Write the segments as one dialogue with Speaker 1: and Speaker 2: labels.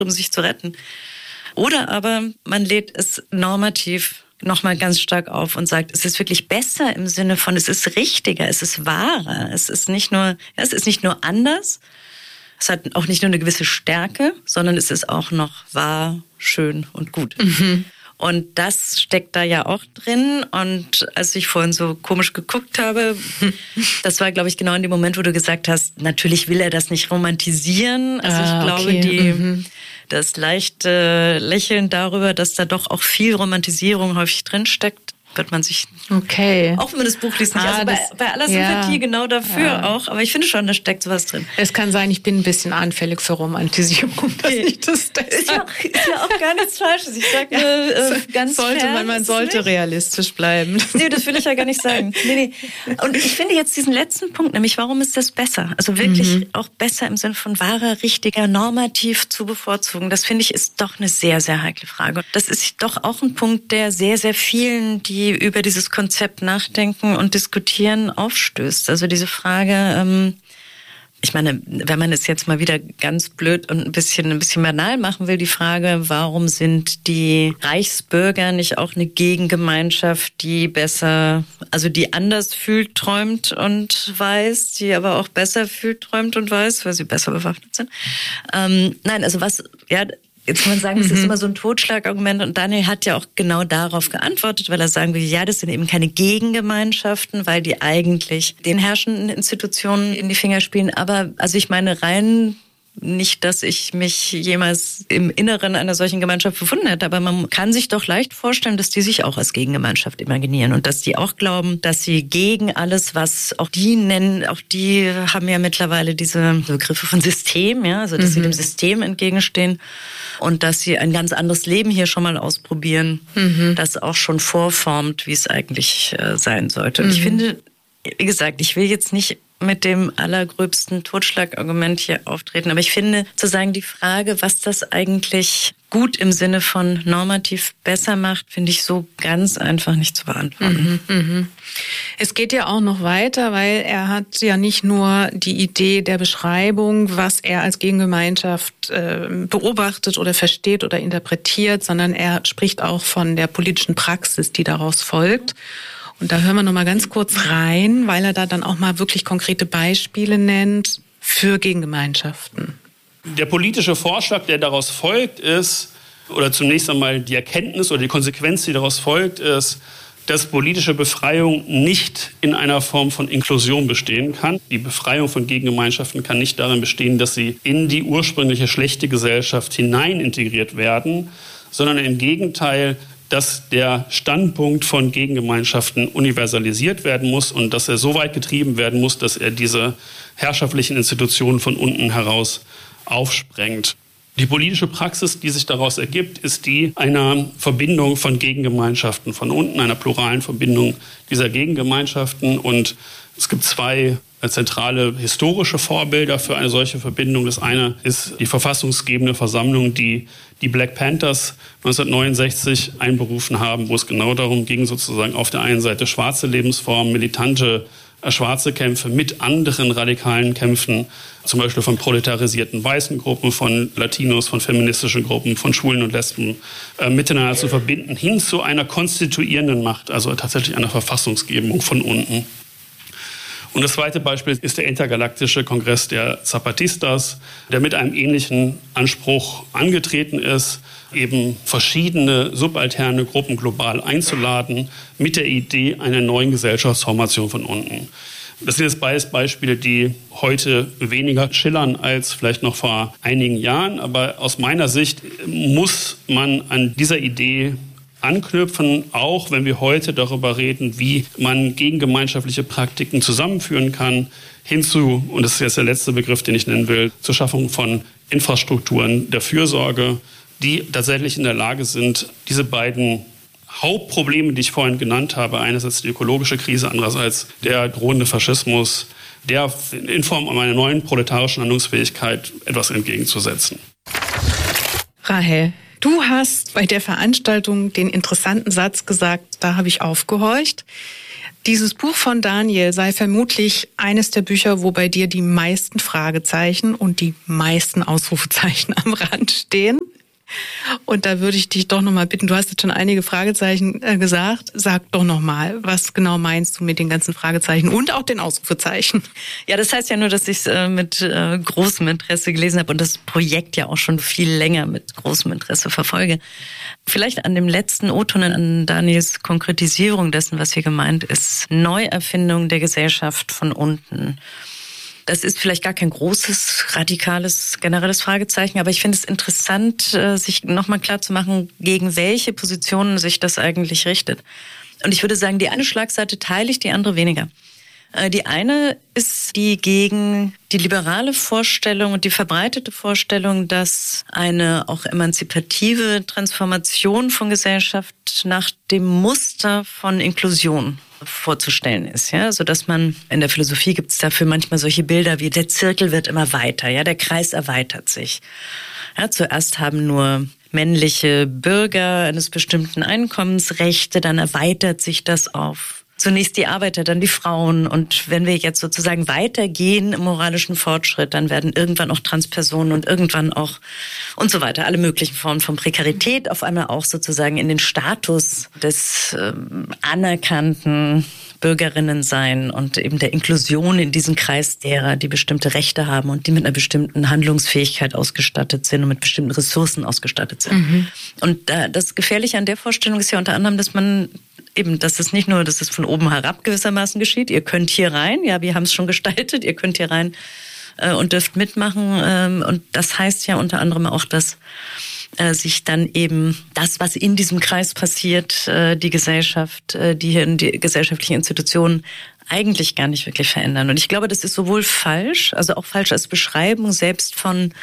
Speaker 1: um sich zu retten. Oder aber man lädt es normativ nochmal ganz stark auf und sagt, es ist wirklich besser im Sinne von, es ist richtiger, es ist wahrer, es ist nicht nur anders, es hat auch nicht nur eine gewisse Stärke, sondern es ist auch noch wahr, schön und gut. Mhm. Und das steckt da ja auch drin. Und als ich vorhin so komisch geguckt habe, das war, glaube ich, genau in dem Moment, wo du gesagt hast, natürlich will er das nicht romantisieren. Also ich glaube, das leichte Lächeln darüber, dass da doch auch viel Romantisierung häufig drinsteckt, wird man sich, auch wenn man das Buch liest, nicht. Also bei aller Sympathie genau dafür auch. Aber ich finde schon, da steckt sowas drin.
Speaker 2: Es kann sein, ich bin ein bisschen anfällig für Romantisierung. Ist
Speaker 1: ja auch gar nichts Falsches. Ich sage ganz
Speaker 2: man sollte realistisch bleiben.
Speaker 1: Nee, das will ich ja gar nicht sagen. Nee. Und ich finde jetzt diesen letzten Punkt, nämlich warum ist das besser? Also wirklich auch besser im Sinne von wahrer, richtiger, normativ zu bevorzugen. Das finde ich ist doch eine sehr, sehr heikle Frage. Das ist doch auch ein Punkt, der sehr, sehr vielen, die über dieses Konzept nachdenken und diskutieren, aufstößt. Also diese Frage, ich meine, wenn man es jetzt mal wieder ganz blöd und ein bisschen banal machen will, die Frage, warum sind die Reichsbürger nicht auch eine Gegengemeinschaft, die besser, also die anders fühlt, träumt und weiß, die aber auch besser fühlt, träumt und weiß, weil sie besser bewaffnet sind? Nein, also jetzt kann man sagen, das ist immer so ein Totschlagargument und Daniel hat ja auch genau darauf geantwortet, weil er sagen will, ja, das sind eben keine Gegengemeinschaften, weil die eigentlich den herrschenden Institutionen in die Finger spielen. Aber also ich meine rein nicht, dass ich mich jemals im Inneren einer solchen Gemeinschaft befunden hätte, aber man kann sich doch leicht vorstellen, dass die sich auch als Gegengemeinschaft imaginieren und dass die auch glauben, dass sie gegen alles, was auch die nennen, auch die haben ja mittlerweile diese Begriffe von System, ja, also dass sie dem System entgegenstehen und dass sie ein ganz anderes Leben hier schon mal ausprobieren, das auch schon vorformt, wie es eigentlich sein sollte. Und ich finde, wie gesagt, ich will jetzt nicht mit dem allergröbsten Totschlagargument hier auftreten. Aber ich finde, zu sagen, die Frage, was das eigentlich gut im Sinne von normativ besser macht, finde ich so ganz einfach nicht zu beantworten.
Speaker 2: Es geht ja auch noch weiter, weil er hat ja nicht nur die Idee der Beschreibung, was er als Gegengemeinschaft beobachtet oder versteht oder interpretiert, sondern er spricht auch von der politischen Praxis, die daraus folgt. Und da hören wir noch mal ganz kurz rein, weil er da dann auch mal wirklich konkrete Beispiele nennt für Gegengemeinschaften.
Speaker 3: Der politische Vorschlag, der daraus folgt, ist, oder zunächst einmal die Erkenntnis oder die Konsequenz, die daraus folgt, ist, dass politische Befreiung nicht in einer Form von Inklusion bestehen kann. Die Befreiung von Gegengemeinschaften kann nicht darin bestehen, dass sie in die ursprüngliche schlechte Gesellschaft hinein integriert werden, sondern im Gegenteil, dass der Standpunkt von Gegengemeinschaften universalisiert werden muss und dass er so weit getrieben werden muss, dass er diese herrschaftlichen Institutionen von unten heraus aufsprengt. Die politische Praxis, die sich daraus ergibt, ist die einer Verbindung von Gegengemeinschaften von unten, einer pluralen Verbindung dieser Gegengemeinschaften. Und es gibt zwei zentrale historische Vorbilder für eine solche Verbindung. Das eine ist die verfassungsgebende Versammlung, die Black Panthers 1969 einberufen haben, wo es genau darum ging, sozusagen auf der einen Seite schwarze Lebensformen, militante schwarze Kämpfe mit anderen radikalen Kämpfen, zum Beispiel von proletarisierten weißen Gruppen, von Latinos, von feministischen Gruppen, von Schwulen und Lesben, miteinander zu verbinden, hin zu einer konstituierenden Macht, also tatsächlich einer Verfassungsgebung von unten. Und das zweite Beispiel ist der Intergalaktische Kongress der Zapatistas, der mit einem ähnlichen Anspruch angetreten ist, eben verschiedene subalterne Gruppen global einzuladen, mit der Idee einer neuen Gesellschaftsformation von unten. Das sind jetzt beides Beispiele, die heute weniger schillern als vielleicht noch vor einigen Jahren. Aber aus meiner Sicht muss man an dieser Idee anknüpfen, auch wenn wir heute darüber reden, wie man gegengemeinschaftliche Praktiken zusammenführen kann, hinzu, und das ist jetzt der letzte Begriff, den ich nennen will, zur Schaffung von Infrastrukturen der Fürsorge, die tatsächlich in der Lage sind, diese beiden Hauptprobleme, die ich vorhin genannt habe, einerseits die ökologische Krise, andererseits der drohende Faschismus, der in Form einer neuen proletarischen Handlungsfähigkeit etwas entgegenzusetzen.
Speaker 2: Rahel, Du hast bei der Veranstaltung den interessanten Satz gesagt, da habe ich aufgehorcht. Dieses Buch von Daniel sei vermutlich eines der Bücher, wo bei dir die meisten Fragezeichen und die meisten Ausrufezeichen am Rand stehen. Und da würde ich dich doch nochmal bitten, du hast jetzt schon einige Fragezeichen gesagt, sag doch nochmal, was genau meinst du mit den ganzen Fragezeichen und auch den Ausrufezeichen?
Speaker 1: Ja, das heißt ja nur, dass ich es mit großem Interesse gelesen habe und das Projekt ja auch schon viel länger mit großem Interesse verfolge. Vielleicht an dem letzten O-Ton, an Daniels Konkretisierung dessen, was hier gemeint ist, Neuerfindung der Gesellschaft von unten. Das ist vielleicht gar kein großes, radikales, generelles Fragezeichen, aber ich finde es interessant, sich nochmal klarzumachen, gegen welche Positionen sich das eigentlich richtet. Und ich würde sagen, die eine Schlagseite teile ich, die andere weniger. Die eine ist die gegen die liberale Vorstellung und die verbreitete Vorstellung, dass eine auch emanzipative Transformation von Gesellschaft nach dem Muster von Inklusion vorzustellen ist, ja, so dass man in der Philosophie gibt es dafür manchmal solche Bilder wie der Zirkel wird immer weiter, ja, der Kreis erweitert sich. Ja, zuerst haben nur männliche Bürger eines bestimmten Einkommens Rechte, dann erweitert sich das auf zunächst die Arbeiter, dann die Frauen. Und wenn wir jetzt sozusagen weitergehen im moralischen Fortschritt, dann werden irgendwann auch Transpersonen und irgendwann auch und so weiter, alle möglichen Formen von Prekarität auf einmal auch sozusagen in den Status des anerkannten Bürgerinnen sein und eben der Inklusion in diesen Kreis derer, die bestimmte Rechte haben und die mit einer bestimmten Handlungsfähigkeit ausgestattet sind und mit bestimmten Ressourcen ausgestattet sind. Mhm. Und das Gefährliche an der Vorstellung ist ja unter anderem, dass man eben, dass es nicht nur, dass es von oben herab gewissermaßen geschieht. Ihr könnt hier rein, ja, wir haben es schon gestaltet, ihr könnt hier rein und dürft mitmachen. Und das heißt ja unter anderem auch, dass sich dann eben das, was in diesem Kreis passiert, die Gesellschaft, die gesellschaftlichen Institutionen eigentlich gar nicht wirklich verändern. Und ich glaube, das ist sowohl falsch, also auch falsch als Beschreibung selbst von,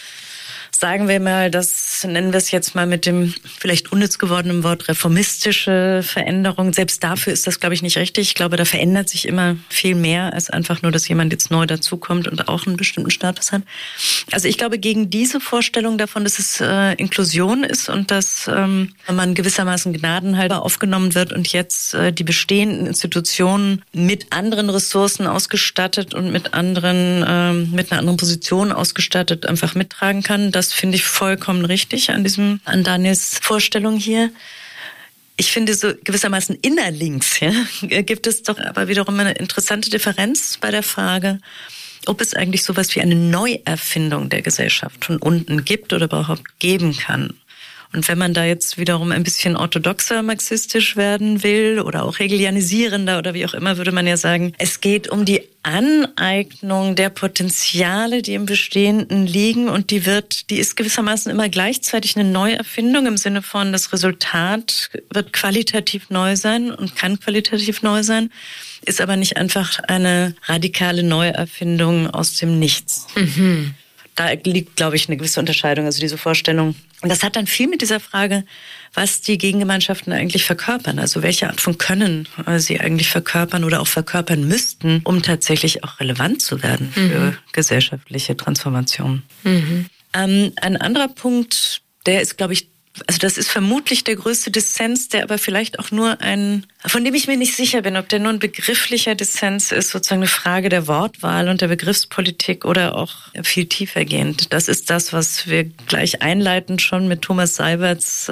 Speaker 1: sagen wir mal, das nennen wir es jetzt mal mit dem vielleicht unnütz gewordenen Wort reformistische Veränderung. Selbst dafür ist das, glaube ich, nicht richtig. Ich glaube, da verändert sich immer viel mehr als einfach nur, dass jemand jetzt neu dazukommt und auch einen bestimmten Status hat. Also ich glaube, gegen diese Vorstellung davon, dass es Inklusion ist und dass man gewissermaßen gnadenhalber aufgenommen wird und jetzt die bestehenden Institutionen mit anderen Ressourcen ausgestattet und mit einer anderen Position ausgestattet einfach mittragen kann, das finde ich vollkommen richtig an Daniels Vorstellung hier. Ich finde so gewissermaßen innerlinks, ja, gibt es doch aber wiederum eine interessante Differenz bei der Frage, ob es eigentlich sowas wie eine Neuerfindung der Gesellschaft von unten gibt oder überhaupt geben kann. Und wenn man da jetzt wiederum ein bisschen orthodoxer marxistisch werden will oder auch hegelianisierender oder wie auch immer, würde man ja sagen, es geht um die Aneignung der Potenziale, die im Bestehenden liegen und die ist gewissermaßen immer gleichzeitig eine Neuerfindung im Sinne von, das Resultat wird qualitativ neu sein und kann qualitativ neu sein, ist aber nicht einfach eine radikale Neuerfindung aus dem Nichts. Mhm. Da liegt, glaube ich, eine gewisse Unterscheidung, also diese Vorstellung. Und das hat dann viel mit dieser Frage, was die Gegengemeinschaften eigentlich verkörpern, also welche Art von Können sie eigentlich verkörpern oder auch verkörpern müssten, um tatsächlich auch relevant zu werden für gesellschaftliche Transformationen. Mhm. Ein anderer Punkt, der ist, glaube ich, also das ist vermutlich der größte Dissens, der aber vielleicht auch nur von dem ich mir nicht sicher bin, ob der nur ein begrifflicher Dissens ist, sozusagen eine Frage der Wortwahl und der Begriffspolitik oder auch viel tiefergehend. Das ist das, was wir gleich einleitend schon mit Thomas Seiberts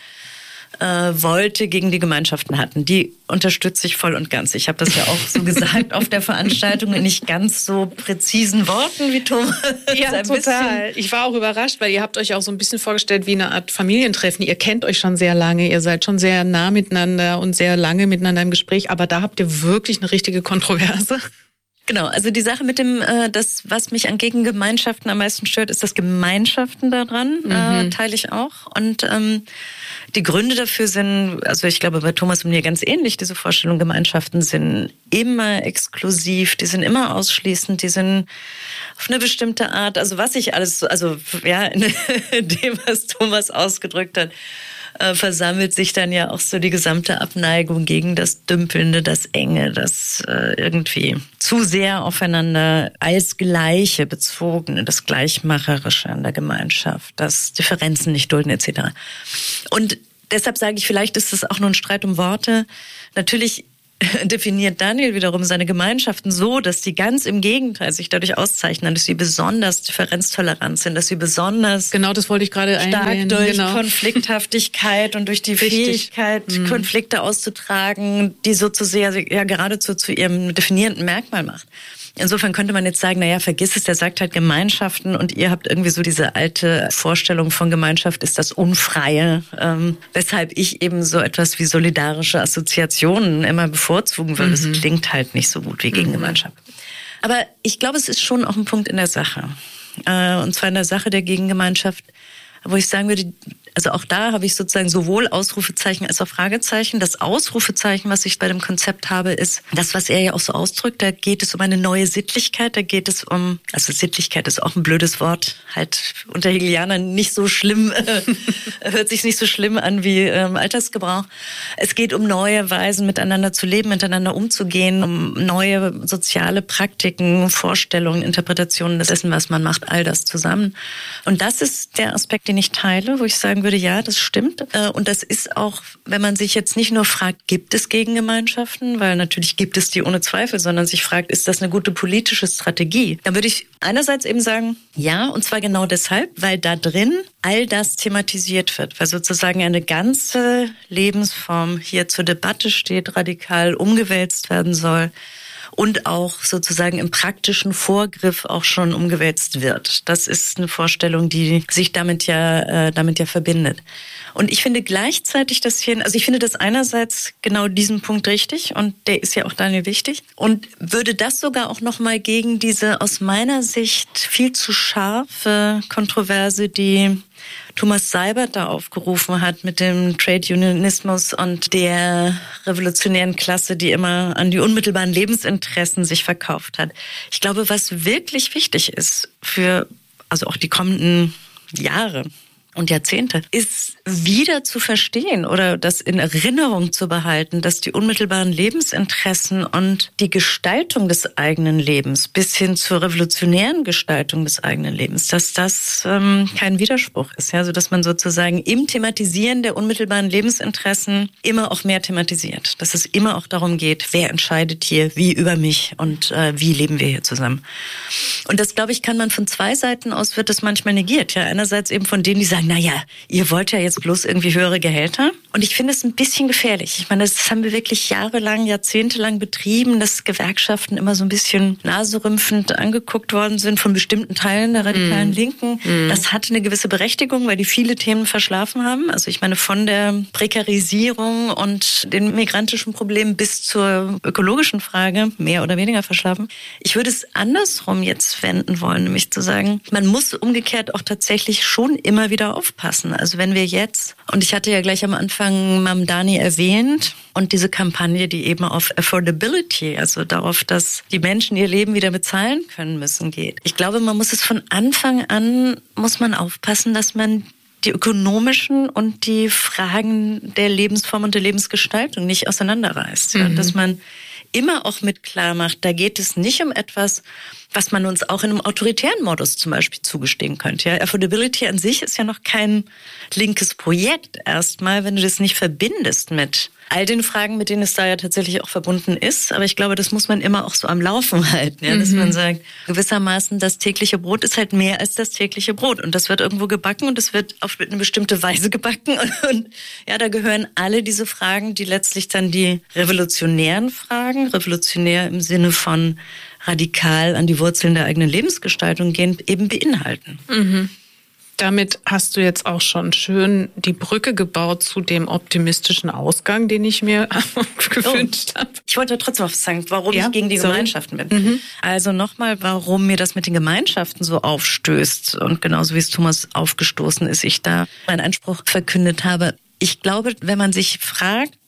Speaker 1: Wolte gegen die Gemeinschaften hatten. Die unterstütze ich voll und ganz. Ich habe das ja auch so gesagt auf der Veranstaltung in nicht ganz so präzisen Worten wie Thomas.
Speaker 2: Ja, total. Ich war auch überrascht, weil ihr habt euch auch so ein bisschen vorgestellt wie eine Art Familientreffen. Ihr kennt euch schon sehr lange, ihr seid schon sehr nah miteinander und sehr lange miteinander im Gespräch, aber da habt ihr wirklich eine richtige Kontroverse.
Speaker 1: Genau, also die Sache mit dem, das, was mich an Gegengemeinschaften am meisten stört, ist das Gemeinschaften daran, teile ich auch. Und die Gründe dafür sind, also ich glaube bei Thomas und mir ganz ähnlich, diese Vorstellung, Gemeinschaften sind immer exklusiv, die sind immer ausschließend, die sind auf eine bestimmte Art, also was ich alles, also ja, in dem, was Thomas ausgedrückt hat, versammelt sich dann ja auch so die gesamte Abneigung gegen das Dümpelnde, das Enge, das irgendwie zu sehr aufeinander als Gleiche bezogene, das Gleichmacherische an der Gemeinschaft, das Differenzen nicht dulden etc. Und deshalb sage ich, vielleicht ist es auch nur ein Streit um Worte. Natürlich definiert Daniel wiederum seine Gemeinschaften so, dass die ganz im Gegenteil sich dadurch auszeichnen, dass sie besonders differenztolerant sind, dass sie besonders
Speaker 2: genau, das wollte ich gerade
Speaker 1: stark durch Konflikthaftigkeit und durch die Fähigkeit, Konflikte auszutragen, die so zu sehr, ja geradezu zu ihrem definierenden Merkmal macht. Insofern könnte man jetzt sagen, naja, vergiss es, der sagt halt Gemeinschaften und ihr habt irgendwie so diese alte Vorstellung von Gemeinschaft ist das Unfreie, weshalb ich eben so etwas wie solidarische Assoziationen immer bevorzugen würde. Das klingt halt nicht so gut wie Gegengemeinschaft. Aber ich glaube, es ist schon auch ein Punkt in der Sache. Und zwar in der Sache der Gegengemeinschaft, wo ich sagen würde, also auch da habe ich sozusagen sowohl Ausrufezeichen als auch Fragezeichen. Das Ausrufezeichen, was ich bei dem Konzept habe, ist das, was er ja auch so ausdrückt. Da geht es um eine neue Sittlichkeit. Da geht es um, also Sittlichkeit ist auch ein blödes Wort, halt unter Hegelianern nicht so schlimm, hört sich nicht so schlimm an wie Alltagsgebrauch. Es geht um neue Weisen, miteinander zu leben, miteinander umzugehen, um neue soziale Praktiken, Vorstellungen, Interpretationen dessen, was man macht, all das zusammen. Und das ist der Aspekt, den ich teile, wo ich sagen würde, ja, das stimmt. Und das ist auch, wenn man sich jetzt nicht nur fragt, gibt es Gegengemeinschaften, weil natürlich gibt es die ohne Zweifel, sondern sich fragt, ist das eine gute politische Strategie? Dann würde ich einerseits eben sagen, ja, und zwar genau deshalb, weil da drin all das thematisiert wird, weil sozusagen eine ganze Lebensform hier zur Debatte steht, radikal umgewälzt werden soll. Und auch sozusagen im praktischen Vorgriff auch schon umgewälzt wird. Das ist eine Vorstellung, die sich damit ja verbindet. Und ich finde gleichzeitig, dass hier, also ich finde das einerseits genau diesen Punkt richtig und der ist ja auch Daniel wichtig und würde das sogar auch nochmal gegen diese aus meiner Sicht viel zu scharfe Kontroverse, die Thomas Seibert da aufgerufen hat mit dem Trade Unionismus und der revolutionären Klasse, die immer an die unmittelbaren Lebensinteressen sich verkauft hat. Ich glaube, was wirklich wichtig ist für also auch die kommenden Jahre und Jahrzehnte, ist wieder zu verstehen oder das in Erinnerung zu behalten, dass die unmittelbaren Lebensinteressen und die Gestaltung des eigenen Lebens bis hin zur revolutionären Gestaltung des eigenen Lebens, dass das kein Widerspruch ist, ja, so dass man sozusagen im Thematisieren der unmittelbaren Lebensinteressen immer auch mehr thematisiert, dass es immer auch darum geht, wer entscheidet hier wie über mich und wie leben wir hier zusammen. Und das, glaube ich, kann man von zwei Seiten aus, wird das manchmal negiert, ja, einerseits eben von denen, die sagen, naja, ihr wollt ja jetzt bloß irgendwie höhere Gehälter. Und ich finde es ein bisschen gefährlich. Ich meine, das haben wir wirklich jahrelang, jahrzehntelang betrieben, dass Gewerkschaften immer so ein bisschen naserümpfend angeguckt worden sind von bestimmten Teilen der radikalen Linken. Das hatte eine gewisse Berechtigung, weil die viele Themen verschlafen haben. Also ich meine, von der Prekarisierung und den migrantischen Problemen bis zur ökologischen Frage, mehr oder weniger verschlafen. Ich würde es andersrum jetzt wenden wollen, nämlich zu sagen, man muss umgekehrt auch tatsächlich schon immer wieder aufpassen. Also wenn wir jetzt, und ich hatte ja gleich am Anfang Mamdani erwähnt, und diese Kampagne, die eben auf Affordability, also darauf, dass die Menschen ihr Leben wieder bezahlen können müssen, geht. Ich glaube, man muss es von Anfang an, muss man aufpassen, dass man die ökonomischen und die Fragen der Lebensform und der Lebensgestaltung nicht auseinanderreißt. Ja? Dass man immer auch mit klar macht, da geht es nicht um etwas, was man uns auch in einem autoritären Modus zum Beispiel zugestehen könnte. Ja, Affordability an sich ist ja noch kein linkes Projekt erstmal, wenn du das nicht verbindest mit all den Fragen, mit denen es da ja tatsächlich auch verbunden ist. Aber ich glaube, das muss man immer auch so am Laufen halten. Ja? Dass man sagt, gewissermaßen das tägliche Brot ist halt mehr als das tägliche Brot. Und das wird irgendwo gebacken und das wird auf eine bestimmte Weise gebacken. Und ja, da gehören alle diese Fragen, die letztlich dann die revolutionären Fragen, revolutionär im Sinne von radikal an die Wurzeln der eigenen Lebensgestaltung gehen, eben beinhalten.
Speaker 2: Damit hast du jetzt auch schon schön die Brücke gebaut zu dem optimistischen Ausgang, den ich mir gewünscht habe.
Speaker 1: Ich wollte trotzdem was sagen, warum ich gegen die Gemeinschaften bin. Also nochmal, warum mir das mit den Gemeinschaften so aufstößt und genauso wie es Thomas aufgestoßen ist, ich da meinen Anspruch verkündet habe. Ich glaube, wenn man sich fragt,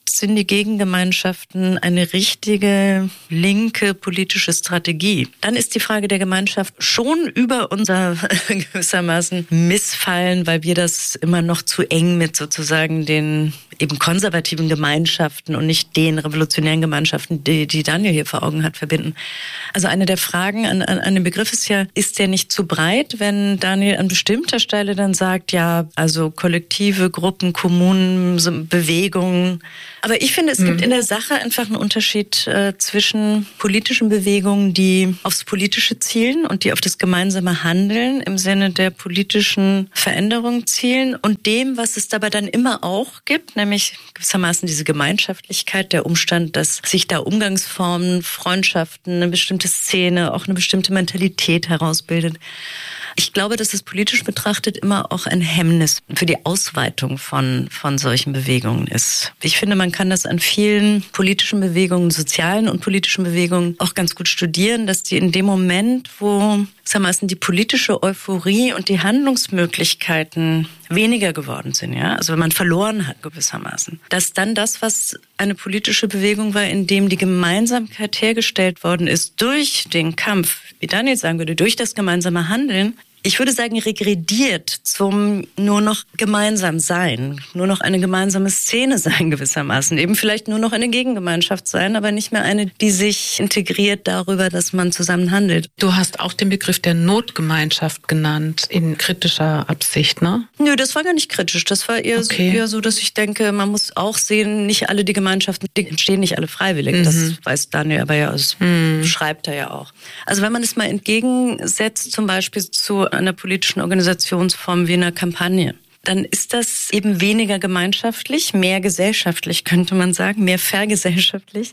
Speaker 1: sind die Gegengemeinschaften eine richtige linke politische Strategie? Dann ist die Frage der Gemeinschaft schon über unser gewissermaßen Missfallen, weil wir das immer noch zu eng mit sozusagen den eben konservativen Gemeinschaften und nicht den revolutionären Gemeinschaften, die Daniel hier vor Augen hat, verbinden. Also eine der Fragen an den Begriff ist der nicht zu breit, wenn Daniel an bestimmter Stelle dann sagt, ja, also Kollektive, Gruppen, Kommunen, Bewegungen. Aber ich finde, es gibt in der Sache einfach einen Unterschied zwischen politischen Bewegungen, die aufs Politische zielen und die auf das gemeinsame Handeln im Sinne der politischen Veränderung zielen und dem, was es dabei dann immer auch gibt, nämlich gewissermaßen diese Gemeinschaftlichkeit, der Umstand, dass sich da Umgangsformen, Freundschaften, eine bestimmte Szene, auch eine bestimmte Mentalität herausbildet. Ich glaube, dass es politisch betrachtet immer auch ein Hemmnis für die Ausweitung von solchen Bewegungen ist. Ich finde, man kann das an vielen politischen Bewegungen, sozialen und politischen Bewegungen auch ganz gut studieren, dass die in dem Moment, wo die politische Euphorie und die Handlungsmöglichkeiten weniger geworden sind, ja, also wenn man verloren hat gewissermaßen, dass dann das, was eine politische Bewegung war, in dem die Gemeinsamkeit hergestellt worden ist durch den Kampf, wie Daniel sagen würde, durch das gemeinsame Handeln, ich würde sagen, regrediert zum nur noch gemeinsam sein, nur noch eine gemeinsame Szene sein gewissermaßen, eben vielleicht nur noch eine Gegengemeinschaft sein, aber nicht mehr eine, die sich integriert darüber, dass man zusammen handelt.
Speaker 2: Du hast auch den Begriff der Notgemeinschaft genannt, in kritischer Absicht, ne?
Speaker 1: Nö, das war gar nicht kritisch. Das war eher so, dass ich denke, man muss auch sehen, nicht alle die Gemeinschaften, die entstehen nicht alle freiwillig. Das weiß Daniel aber ja, das schreibt er ja auch. Also wenn man es mal entgegensetzt, zum Beispiel zu einer politischen Organisationsform wie einer Kampagne, dann ist das eben weniger gemeinschaftlich, mehr gesellschaftlich, könnte man sagen, mehr vergesellschaftlich.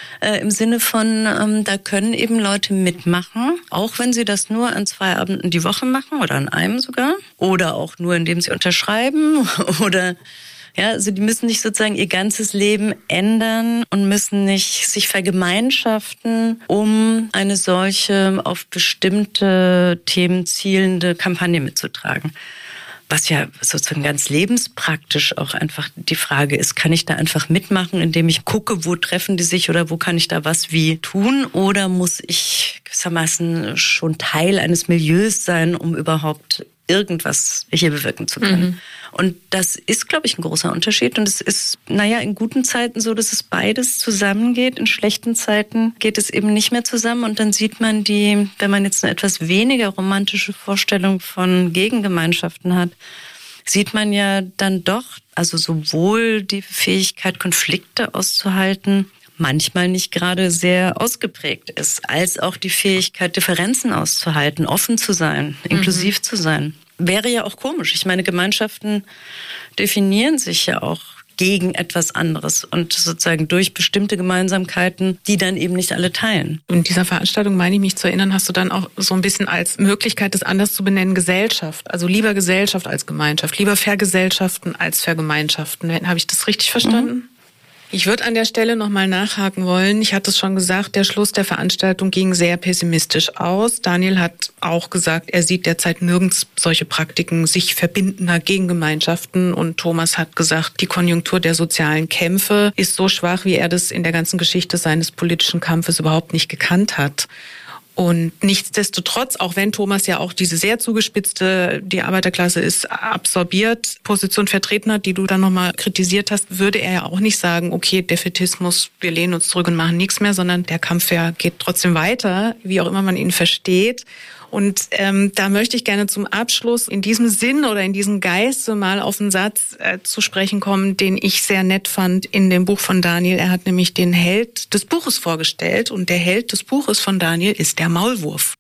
Speaker 1: Im Sinne von, da können eben Leute mitmachen, auch wenn sie das nur an 2 Abenden die Woche machen oder an einem sogar. Oder auch nur, indem sie unterschreiben oder ja, also die müssen nicht sozusagen ihr ganzes Leben ändern und müssen nicht sich vergemeinschaften, um eine solche auf bestimmte Themen zielende Kampagne mitzutragen. Was ja sozusagen ganz lebenspraktisch auch einfach die Frage ist, kann ich da einfach mitmachen, indem ich gucke, wo treffen die sich oder wo kann ich da was wie tun? Oder muss ich gewissermaßen schon Teil eines Milieus sein, um überhaupt irgendwas hier bewirken zu können? Und das ist, glaube ich, ein großer Unterschied. Und es ist, in guten Zeiten so, dass es beides zusammengeht. In schlechten Zeiten geht es eben nicht mehr zusammen. Und dann sieht man wenn man jetzt eine etwas weniger romantische Vorstellung von Gegengemeinschaften hat, sieht man ja dann doch, also sowohl die Fähigkeit, Konflikte auszuhalten, manchmal nicht gerade sehr ausgeprägt ist, als auch die Fähigkeit, Differenzen auszuhalten, offen zu sein, inklusiv zu sein. Wäre ja auch komisch. Ich meine, Gemeinschaften definieren sich ja auch gegen etwas anderes und sozusagen durch bestimmte Gemeinsamkeiten, die dann eben nicht alle teilen.
Speaker 2: In dieser Veranstaltung, meine ich mich zu erinnern, hast du dann auch so ein bisschen als Möglichkeit, das anders zu benennen, Gesellschaft. Also lieber Gesellschaft als Gemeinschaft, lieber Vergesellschaften als Vergemeinschaften. Habe ich das richtig verstanden? Ich würde an der Stelle nochmal nachhaken wollen. Ich hatte es schon gesagt, der Schluss der Veranstaltung ging sehr pessimistisch aus. Daniel hat auch gesagt, er sieht derzeit nirgends solche Praktiken sich verbindender Gegengemeinschaften. Und Thomas hat gesagt, die Konjunktur der sozialen Kämpfe ist so schwach, wie er das in der ganzen Geschichte seines politischen Kampfes überhaupt nicht gekannt hat. Und nichtsdestotrotz, auch wenn Thomas ja auch diese sehr zugespitzte, die Arbeiterklasse ist absorbiert, Position vertreten hat, die du dann nochmal kritisiert hast, würde er ja auch nicht sagen, okay, Defätismus, wir lehnen uns zurück und machen nichts mehr, sondern der Kampf ja geht trotzdem weiter, wie auch immer man ihn versteht. Und da möchte ich gerne zum Abschluss in diesem Sinn oder in diesem Geiste mal auf einen Satz zu sprechen kommen, den ich sehr nett fand in dem Buch von Daniel. Er hat nämlich den Held des Buches vorgestellt und der Held des Buches von Daniel ist der Maulwurf.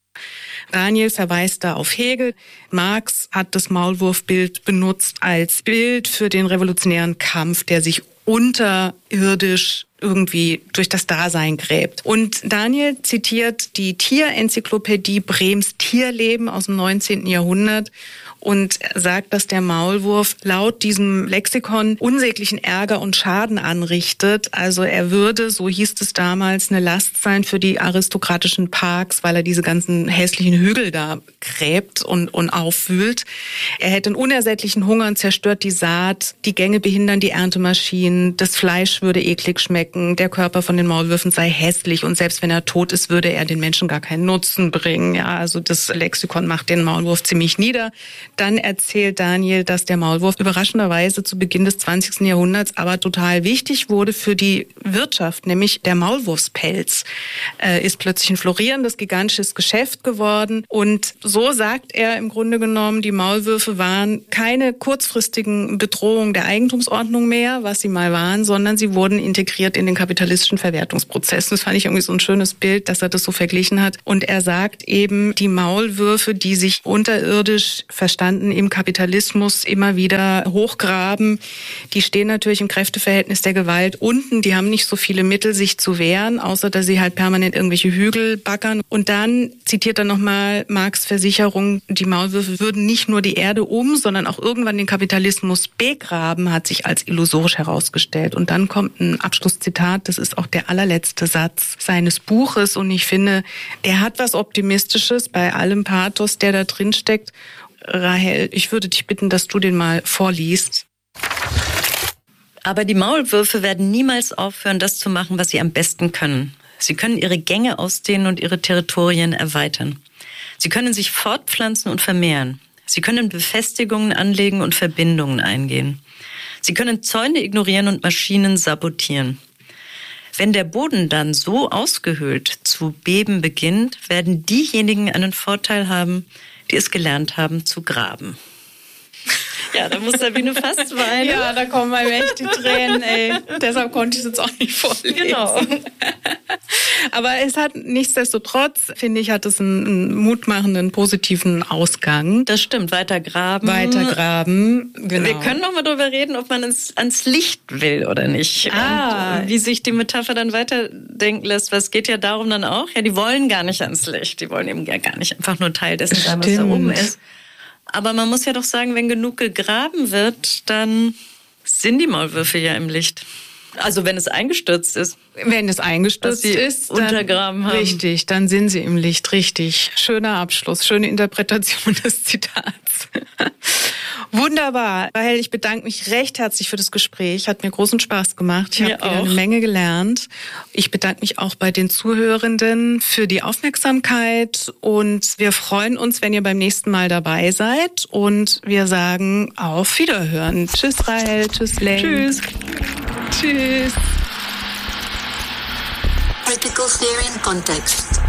Speaker 2: Daniel verweist da auf Hegel. Marx hat das Maulwurfbild benutzt als Bild für den revolutionären Kampf, der sich unterirdisch irgendwie durch das Dasein gräbt. Und Daniel zitiert die Tierenzyklopädie Brehms Tierleben aus dem 19. Jahrhundert und sagt, dass der Maulwurf laut diesem Lexikon unsäglichen Ärger und Schaden anrichtet. Also er würde, so hieß es damals, eine Last sein für die aristokratischen Parks, weil er diese ganzen hässlichen Hügel da gräbt und aufwühlt. Er hätte einen unersättlichen Hunger und zerstört die Saat, die Gänge behindern die Erntemaschinen, das Fleisch würde eklig schmecken, der Körper von den Maulwürfen sei hässlich und selbst wenn er tot ist, würde er den Menschen gar keinen Nutzen bringen. Ja, also das Lexikon macht den Maulwurf ziemlich nieder. Dann erzählt Daniel, dass der Maulwurf überraschenderweise zu Beginn des 20. Jahrhunderts aber total wichtig wurde für die Wirtschaft, nämlich der Maulwurfspelz ist plötzlich ein florierendes, gigantisches Geschäft geworden. Und so sagt er im Grunde genommen, die Maulwürfe waren keine kurzfristigen Bedrohungen der Eigentumsordnung mehr, was sie mal waren, sondern sie wurden integriert in den kapitalistischen Verwertungsprozess. Das fand ich irgendwie so ein schönes Bild, dass er das so verglichen hat. Und er sagt eben, die Maulwürfe, die sich unterirdisch verstanden im Kapitalismus immer wieder hochgraben, die stehen natürlich im Kräfteverhältnis der Gewalt unten. Die haben nicht so viele Mittel, sich zu wehren, außer dass sie halt permanent irgendwelche Hügel baggern. Und dann zitiert er nochmal Marx' Versicherung, die Maulwürfe würden nicht nur die Erde sondern auch irgendwann den Kapitalismus begraben, hat sich als illusorisch herausgestellt. Und dann kommt ein Abschlusszitat, das ist auch der allerletzte Satz seines Buches. Und ich finde, der hat was Optimistisches bei allem Pathos, der da drin steckt. Rahel, ich würde dich bitten, dass du den mal vorliest.
Speaker 1: Aber die Maulwürfe werden niemals aufhören, das zu machen, was sie am besten können. Sie können ihre Gänge ausdehnen und ihre Territorien erweitern. Sie können sich fortpflanzen und vermehren. Sie können Befestigungen anlegen und Verbindungen eingehen. Sie können Zäune ignorieren und Maschinen sabotieren. Wenn der Boden dann so ausgehöhlt zu beben beginnt, werden diejenigen einen Vorteil haben, die es gelernt haben zu graben. Ja, da muss Sabine fast weinen.
Speaker 2: Ja, da kommen bei mir echt die Tränen, ey. Deshalb konnte ich es jetzt auch nicht vorlesen.
Speaker 1: Genau.
Speaker 2: Aber es hat nichtsdestotrotz, finde ich, hat es einen mutmachenden, positiven Ausgang.
Speaker 1: Das stimmt, weiter graben.
Speaker 2: Genau.
Speaker 1: Wir können noch mal darüber reden, ob man ans Licht will oder nicht. Und wie sich die Metapher dann weiterdenken lässt. Was geht ja darum dann auch? Ja, die wollen gar nicht ans Licht. Die wollen eben gar nicht einfach nur Teil dessen sein, was da oben ist. Aber man muss ja doch sagen, wenn genug gegraben wird, dann sind die Maulwürfe ja im Licht. Also wenn es eingestürzt ist.
Speaker 2: Wenn es eingestürzt ist, dann
Speaker 1: untergraben haben.
Speaker 2: Richtig, dann sind sie im Licht, richtig. Schöner Abschluss, schöne Interpretation des Zitats. Wunderbar. Rahel, ich bedanke mich recht herzlich für das Gespräch. Hat mir großen Spaß gemacht. Ich habe wieder eine Menge gelernt. Ich bedanke mich auch bei den Zuhörenden für die Aufmerksamkeit. Und wir freuen uns, wenn ihr beim nächsten Mal dabei seid. Und wir sagen auf Wiederhören. Tschüss, Rahel. Tschüss, Len.
Speaker 1: Tschüss.
Speaker 2: Tschüss.
Speaker 4: Critical Theory in Context.